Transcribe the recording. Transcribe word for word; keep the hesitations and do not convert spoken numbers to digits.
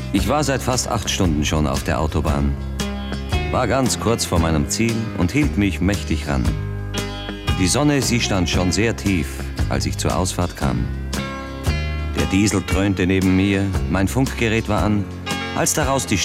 Ich war seit fast acht Stunden schon auf der Autobahn. War ganz kurz vor meinem Ziel und hielt mich mächtig ran. Die Sonne, sie stand schon sehr tief, als ich zur Ausfahrt kam. Der Diesel dröhnte neben mir, mein Funkgerät war an, als daraus die